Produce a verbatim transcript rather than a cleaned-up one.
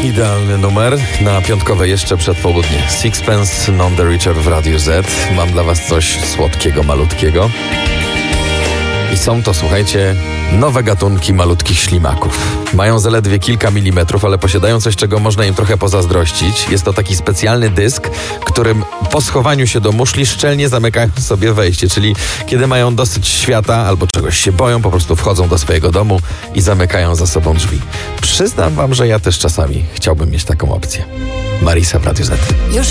Idealny numer na piątkowe jeszcze przedpołudnie. Sixpence None the Richer w Radiu Z. Mam dla was coś słodkiego, malutkiego. I są to, słuchajcie, nowe gatunki malutkich ślimaków. Mają zaledwie kilka milimetrów, ale posiadają coś, czego można im trochę pozazdrościć. Jest to taki specjalny dysk, którym po schowaniu się do muszli szczelnie zamykają sobie wejście. Czyli kiedy mają dosyć świata albo czegoś się boją, po prostu wchodzą do swojego domu i zamykają za sobą drzwi. Przyznam wam, że ja też czasami chciałbym mieć taką opcję. Marisa w Radiu Z. Już